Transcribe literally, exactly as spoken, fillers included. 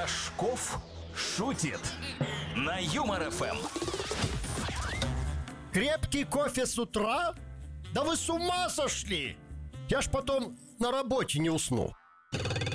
Рожков шутит на Юмор эф эм. Крепкий кофе с утра? Да вы с ума сошли! Я ж потом на работе не усну.